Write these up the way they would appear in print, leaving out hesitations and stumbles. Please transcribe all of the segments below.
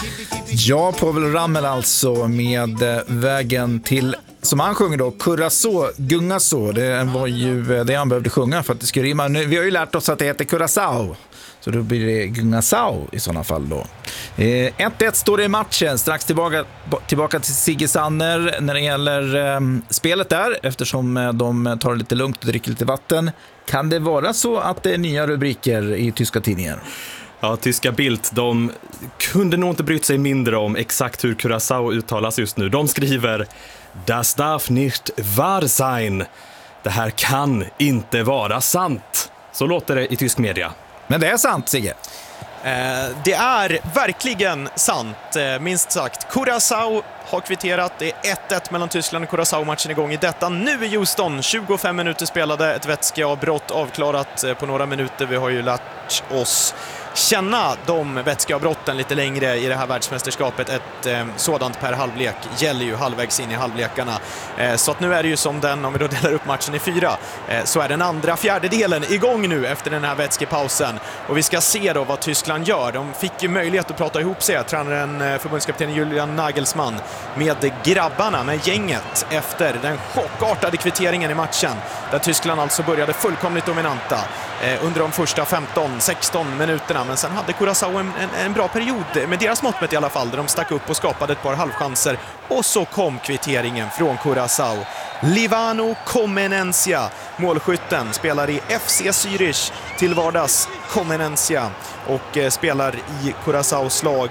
Ja, Povel Ramel alltså med vägen till, som han sjunger då, Curaçao, Gungaså. Det var ju det han behövde sjunga för att det skulle rimma. Vi har ju lärt oss att det heter Curaçao, så då blir det Gungaså i sådana fall då. 1-1 står det i matchen. Strax tillbaka till Sigge Sanner när det gäller spelet där, eftersom de tar det lite lugnt och dricker lite vatten. Kan det vara så att det är nya rubriker i tyska tidningar? Ja, tyska Bild, de kunde nog inte brytt sig mindre om exakt hur Curaçao uttalas just nu. De skriver: Das darf nicht wahr sein. Det här kan inte vara sant. Så låter det i tysk media. Men det är sant, Sigge. Det är verkligen sant, minst sagt. Curaçao har kvitterat. Det är 1-1 mellan Tyskland och Curaçao. Matchen igång i detta nu i Houston. 25 minuter spelade, ett vätskeavbrott avklarat på några minuter. Vi har ju lärt oss känna de vätskeavbrotten lite längre i det här världsmästerskapet. Ett sådant per halvlek gäller ju halvvägs in i halvlekarna. Så att nu är det ju som den, om vi då delar upp matchen i 4, så är den andra fjärdedelen igång nu efter den här vätskepausen. Och vi ska se då vad Tyskland gör. De fick ju möjlighet att prata ihop sig, tränaren, förbundskapten Julian Nagelsmann, med grabbarna, med gänget, efter den chockartade kvitteringen i matchen. Där Tyskland alltså började fullkomligt dominanta under de första 15-16 minuterna. Men sen hade Curaçao en bra period, med deras mått mätt i alla fall, där de stack upp och skapade ett par halvchanser. Och så kom kvitteringen från Curaçao. Livano Comenencia, målskytten, spelar i FC Zürich till vardags. Comenencia, och spelar i Curaçaos lag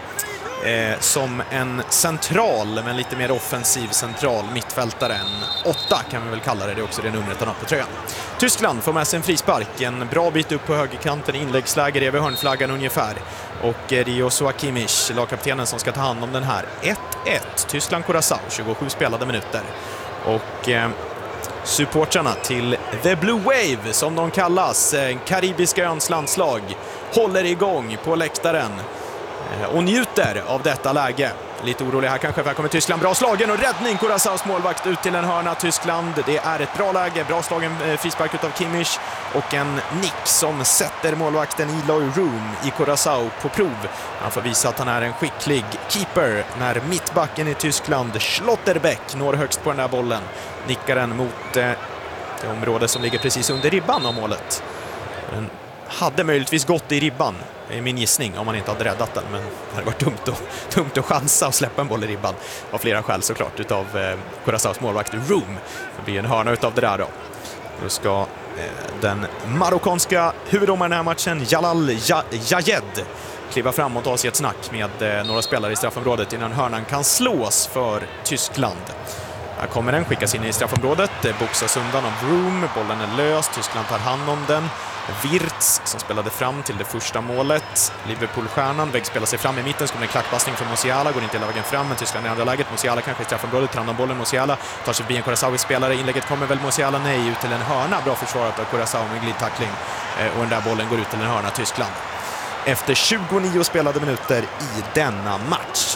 som en central, men lite mer offensiv central mittfältare. En 8 kan vi väl kalla det. Det är också det numret han har på tröjan. Tyskland får med sig en frispark, en bra bit upp på högerkanten, inläggsläge över hörnflaggan ungefär. Och Rioso Kimmich, lagkaptenen, som ska ta hand om den här. 1-1, Tyskland-Curaçao, 27 spelade minuter. Och supportrarna till The Blue Wave, som de kallas, karibiska öns landslag, håller igång på läktaren och njuter av detta läge. Lite orolig här kanske, för här kommer Tyskland. Bra slagen och räddning. Curaçaos målvakt ut till en hörna. Tyskland, det är ett bra läge. Bra slagen frispark utav Kimmich. Och en nick som sätter målvakten Eloy Room i Curaçao på prov. Han får visa att han är en skicklig keeper när mittbacken i Tyskland, Schlotterbeck, når högst på den där bollen. Nickar den mot det område som ligger precis under ribban av målet. Den hade möjligtvis gått i ribban, är min gissning, om man inte hade räddat den. Men det hade varit dumt att chansa och släppa en boll i ribban, av flera skäl såklart, utav Curaçaos målvakt Room. Det blir en hörna utav det där då. Då ska den marockanska huvuddomaren i den här matchen, Jalal Jayed, kliva fram och ta sig ett snack med några spelare i straffområdet innan hörnan kan slås för Tyskland. Här kommer den, skickas in i straffområdet, boxas undan av Room, bollen är lös, Tyskland tar hand om den. Wirtz, som spelade fram till det första målet. Liverpool-stjärnan vägspelar sig fram i mitten, så kommer en klackpassning från Musiala, går inte hela vägen fram, men Tyskland i andra läget. Musiala kanske i straffområdet, tar hand om bollen. Musiala tar sig förbi en Curaçao-spelare, inlägget kommer väl Musiala, nej, ut till en hörna. Bra försvarat av Curaçao med glidtackling, och den där bollen går ut till en hörna, Tyskland. Efter 29 spelade minuter i denna match.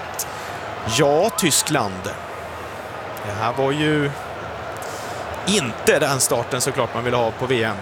Ja, Tyskland. Det här var ju inte den starten såklart man vill ha på VM.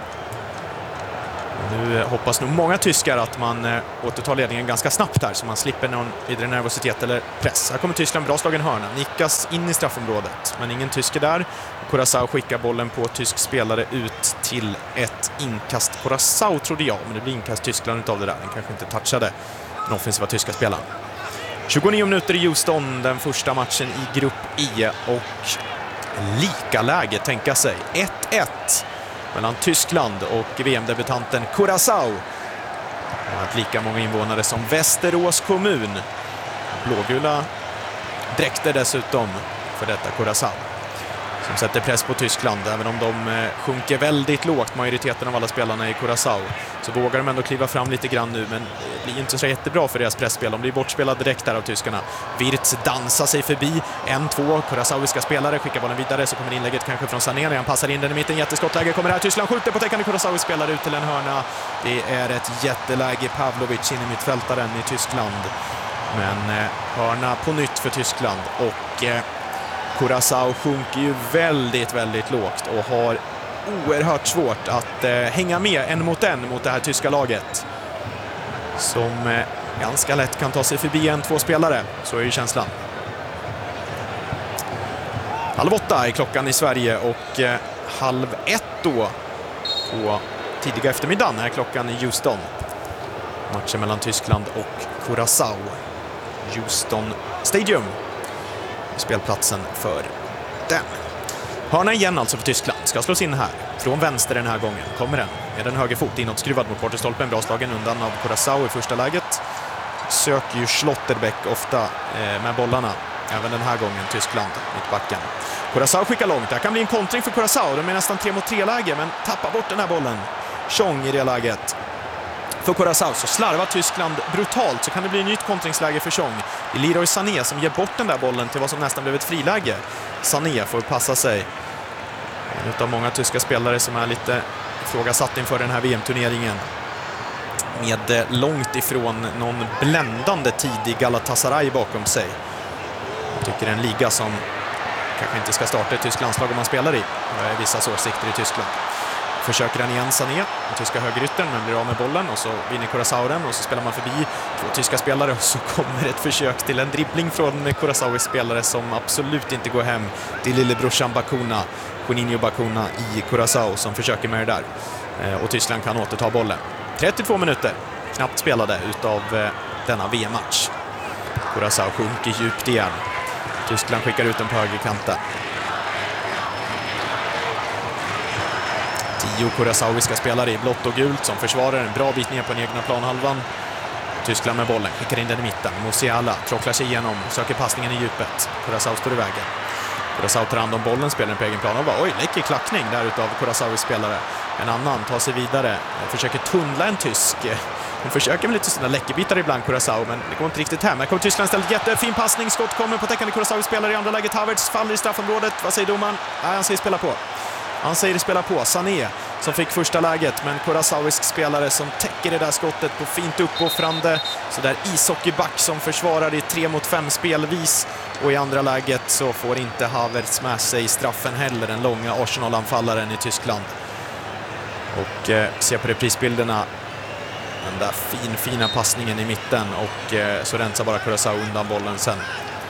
Nu hoppas nog många tyskar att man återtar ledningen ganska snabbt här, så man slipper någon vidare nervositet eller press. Här kommer Tyskland, bra slagen hörna, nickas in i straffområdet, men ingen tysker där. Curaçao skickar bollen på tysk spelare ut till ett inkast. Curaçao trodde jag, men det blir inkast Tyskland utav det där. Den kanske inte touchade den offensiva tyska spelaren. 29 minuter i Houston, den första matchen i grupp E, och lika läge tänka sig. 1-1 mellan Tyskland och VM-debutanten Curaçao. Lika många invånare som Västerås kommun. Blågula dräkter dessutom för detta Curaçao, som sätter press på Tyskland. Även om de sjunker väldigt lågt, majoriteten av alla spelarna i Curaçao, så vågar de ändå kliva fram lite grann nu, men det blir inte så jättebra för deras pressspel. De blir bortspelade direkt där av tyskarna. Wirtz dansar sig förbi 1-2 Curaçaoiska spelare, skickar bollen vidare, så kommer inlägget kanske från Sané, han passar in den i mitten, jätteskottläge kommer här, Tyskland skjuter på täckande Curaçao, spelar ut till en hörna. Det är ett jätteläge, Pavlovic in i mittfältaren i Tyskland, men hörna på nytt för Tyskland. Och Curaçao sjunker ju väldigt, väldigt lågt och har oerhört svårt att hänga med en mot det här tyska laget, som ganska lätt kan ta sig förbi 1-2 spelare. Så är ju känslan. 7:30 är klockan i Sverige och 12:30 då på tidiga eftermiddagen är klockan i Houston. Matchen mellan Tyskland och Curaçao. Houston Stadium. Spelplatsen för den. Hörna igen alltså för Tyskland. Ska slås in här. Från vänster den här gången. Kommer den med en högerfot inåtskruvad mot bortestolpen. Bra slagen undan av Curaçao i första läget. Söker ju Schlotterbeck ofta med bollarna. Även den här gången Tyskland, mittbacken. Curaçao skickar långt. Det kan bli en kontring för Curaçao. De är nästan 3-mot-3-läge men tappar bort den här bollen. Chong i det läget. För Curaçao så slarvar Tyskland brutalt, så kan det bli ett nytt kontringsläge för Chong. Det är Leroy Sané som ger bort den där bollen till vad som nästan blev ett friläge. Sané får passa sig. En av många tyska spelare som är lite ifrågasatt inför den här VM-turneringen. Med långt ifrån någon bländande tidig Galatasaray bakom sig. Jag tycker det är en liga som kanske inte ska starta ett tyskt landslag om man spelar i. Det är vissa åsikter i Tyskland. Försöker den igen Sané, den tyska högeryttern, men blir av med bollen och så vinner Curaçao den och så spelar man förbi 2 tyska spelare och så kommer ett försök till en dribbling från Curaçaos spelare som absolut inte går hem till lillebrorsan Bacuna, Juninho Bacuna i Curaçao som försöker med det där. Och Tyskland kan återta bollen. 32 minuter, knappt spelade utav denna VM-match. Curaçao sjunker djupt igen. Tyskland skickar ut den på högerkanten. 10 Curaçaoiska spelare i blått och gult som försvarar en bra bit ner på den egna planhalvan. Tyskland med bollen, skickar in den i mitten. Musiala tråcklar sig igenom, söker passningen i djupet. Curaçao står i vägen. Curaçao tar hand om bollen, spelar den på egen planhalva. Oj, läcker klackning där utav Curaçaois spelare. En annan tar sig vidare, försöker tunnla en tysk. De försöker med lite sådana läckerbitar ibland, Curaçao, men det går inte riktigt hem. Här kommer Tyskland istället, jättefin passning, skott kommer på täckande Curaçaois spelare i andra läget. Havertz faller i straffområdet, vad säger domaren? Nej, han säger spela på. Han säger spela på. Sané som fick första läget, men Curaçaoisk spelare som täcker det där skottet på fint uppoffrande. Så där ishockeyback som försvarar i 3-mot-5 spelvis. Och i andra läget så får inte Havertz med sig straffen heller, den långa Arsenal-anfallaren i Tyskland. Och se på reprisbilderna. Den där fina passningen i mitten och så rensar bara Curaçao undan bollen sen.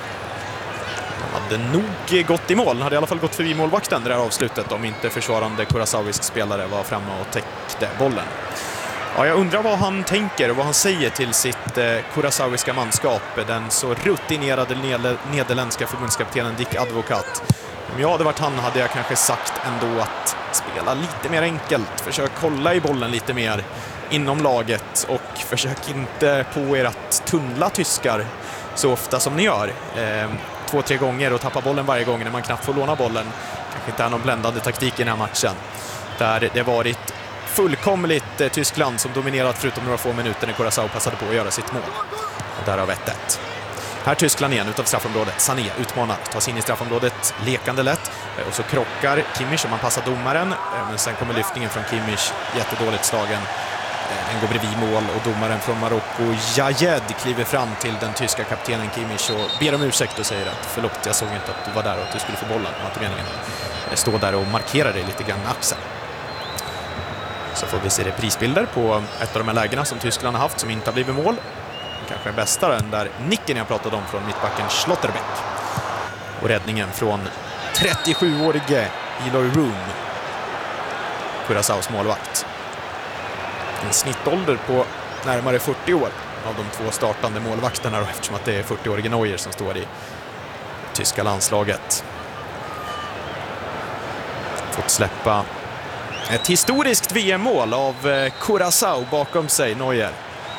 Hade nog gått i mål, hade i alla fall gått förbi målvakten det där avslutet om inte försvarande Curaçaoisk spelare var framme och täckte bollen. Ja, jag undrar vad han tänker och vad han säger till sitt Curaçaoiska manskap, den så rutinerade nederländska förbundskaptenen Dick Advocat. Om jag hade varit han hade jag kanske sagt ändå att spela lite mer enkelt, försök hålla i bollen lite mer inom laget och försök inte på er att tunnla tyskar så ofta som ni gör. 2-3 gånger och tappa bollen varje gång när man knappt får låna bollen. Kanske inte är någon bländande taktik i den här matchen. Där det varit fullkomligt Tyskland som dominerat förutom några få minuter när Curaçao passade på att göra sitt mål. Och därav 1-1. Här Tyskland igen utav straffområdet. Sané utmanar, tar sig in i straffområdet lekande lätt. Och så krockar Kimmich och man passar domaren. Men sen kommer lyftningen från Kimmich, jättedåligt slagen. Den går bredvid mål och domaren från Marocko, Jajed, kliver fram till den tyska kaptenen Kimmich och ber om ursäkt och säger att förlåt, jag såg inte att du var där och att du skulle få bollen. Det var inte meningen. Stå där och markera dig lite grann med axeln. Så får vi se reprisbilder på ett av de här lägena som Tyskland har haft som inte har blivit mål. Kanske den bästa, den där nicken jag pratade om från mittbacken Schlotterbeck. Och räddningen från 37-årige Eloy Room, Curaçaos målvakt. En snittålder på närmare 40 år av de 2 startande målvakterna, eftersom att det är 40-årige Neuer som står i tyska landslaget. Fått släppa ett historiskt VM-mål av Curaçao bakom sig, Neuer.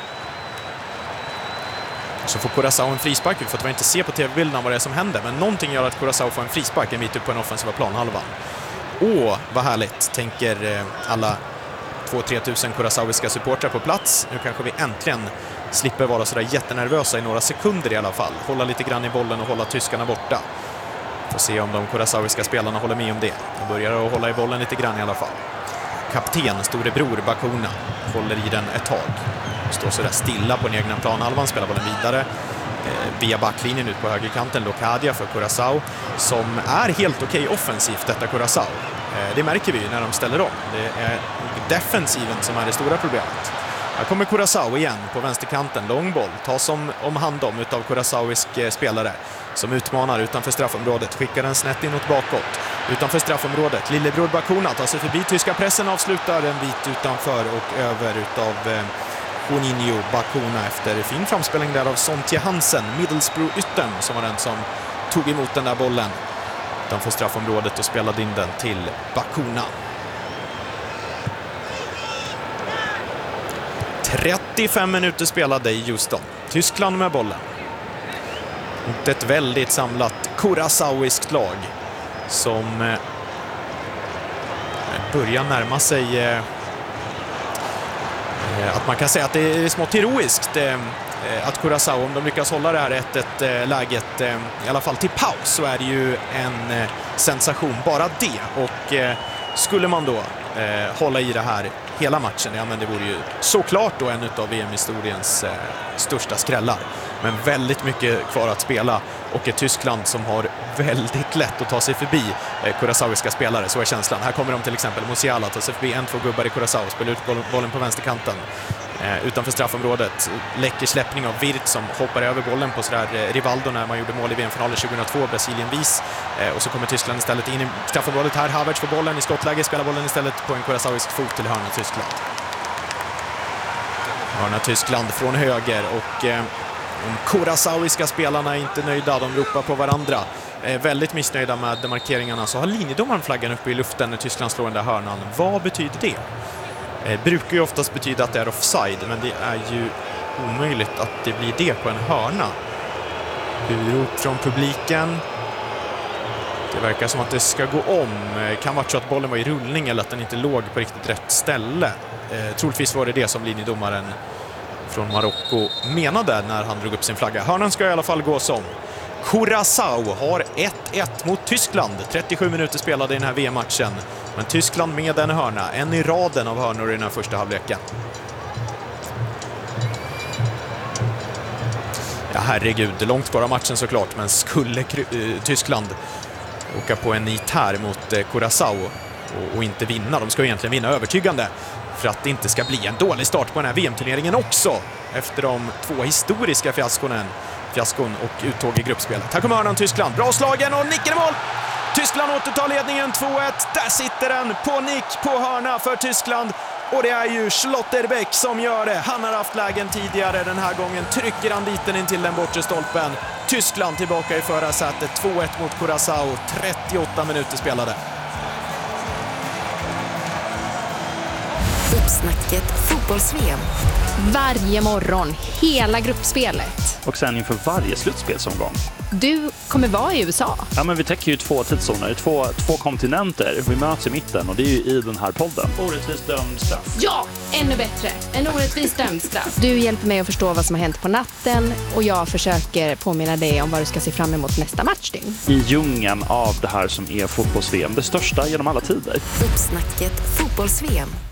Så får Curaçao en frispark. Vi får tyvärr inte se på tv-bilderna vad det är som händer, men någonting gör att Curaçao får en frispark en bit upp på den offensiva planhalvan. Åh, vad härligt, tänker alla 2-3 tusen Curaçaoiska supportrar på plats. Nu kanske vi äntligen slipper vara sådär jättenervösa i några sekunder i alla fall. Hålla lite grann i bollen och hålla tyskarna borta. Får se om de Curaçaoiska spelarna håller med om det. De börjar att hålla i bollen lite grann i alla fall. Kapten, storebror Bacuna, håller i den ett tag. Står sådär stilla på den egna planhalvan, spelar bollen vidare. Via backlinjen ut på högerkanten, Locadia för Curaçao, som är helt okej offensivt, detta Curaçao. Det märker vi när de ställer om. Det är defensiven som är det stora problemet. Här kommer Curaçao igen på vänsterkanten. Lång boll tas om hand om utav Curaçaoisk spelare som utmanar utanför straffområdet. Skickar den snett inåt bakåt. Utanför straffområdet. Lillebror Bacuna tar sig förbi tyska pressen, avslutar en bit utanför och över utav Juninho Bacuna efter fin framspelning där av Sontje Hansen. Middlesbrough-yttern som var den som tog emot den där bollen utanför straffområdet och spelade in den till Bacuna. 35 minuter spelade i Houston. Tyskland med bollen. Mot ett väldigt samlat Curaçaoiskt lag som börjar närma sig att man kan säga att det är smått heroiskt att Curaçao, om de lyckas hålla det här 1-1 läget i alla fall till paus, så är det ju en sensation bara det. Och skulle man då hålla i det här hela matchen, ja men det vore ju såklart då en av VM-historiens största skrällar. Men väldigt mycket kvar att spela och ett Tyskland som har väldigt lätt att ta sig förbi Curaçaoiska spelare, så är känslan. Här kommer de till exempel Musiala, tar sig förbi 1-2 gubbar i Curaçao, spelar ut bollen på vänsterkanten. Utanför straffområdet, läcker släppning av Wirth som hoppar över bollen på sådär Rivaldo när man gjorde mål i VM-finalen 2002, Brasilien-vis. Och så kommer Tyskland istället in i straffområdet här. Havertz får bollen i skottläge, spelar bollen istället på en Curaçaoisk fot till hörna Tyskland. Hörna Tyskland från höger och de Curaçaoiska spelarna är inte nöjda, de ropar på varandra. Väldigt missnöjda med markeringarna, så har linjedomaren flaggan uppe i luften när Tyskland slår den där hörnan. Vad betyder det? Brukar ju oftast betyda att det är offside, men det är ju omöjligt att det blir det på en hörna. Urop från publiken. Det verkar som att det ska gå om. Kan vara så att bollen var i rullning eller att den inte låg på riktigt rätt ställe. Troligtvis var det som linjedomaren från Marocko menade när han drog upp sin flagga. Hörnan ska i alla fall gå som. Curaçao har 1-1 mot Tyskland. 37 minuter spelade i den här VM-matchen. Men Tyskland med en hörna. En i raden av hörnor i den här första halvleken. Ja, herregud. Långt kvar av matchen såklart. Men skulle Tyskland åka på en nit här mot Curaçao och inte vinna. De ska ju egentligen vinna övertygande för att det inte ska bli en dålig start på den här VM-turneringen också. Efter de 2 historiska fiaskon och uttåg i gruppspelet. Här kommer hörnan Tyskland. Bra slagen och nickar i mål! Tyskland återtar ledningen 2-1. Där sitter den på nick på hörna för Tyskland. Och det är ju Schlotterbeck som gör det. Han har haft lägen tidigare. Den här gången trycker han dit den in till den bortre stolpen. Tyskland tillbaka i förarsätet. 2-1 mot Curaçao. 38 minuter spelade. Uppsnacket fotbolls-VM. Varje morgon, hela gruppspelet. Och sen inför varje slutspelsomgång. Du kommer vara i USA. Ja, men vi täcker ju 2 tidszoner, två kontinenter. Vi möts i mitten och det är ju i den här podden. Orättvist dömd straff. Ja, ännu bättre. En orättvist dömd straff. Du hjälper mig att förstå vad som har hänt på natten och jag försöker påminna dig om vad du ska se fram emot nästa matchdygn. I djungeln av det här som är fotbolls-VM, det största genom alla tider. Uppsnacket fotbolls-VM.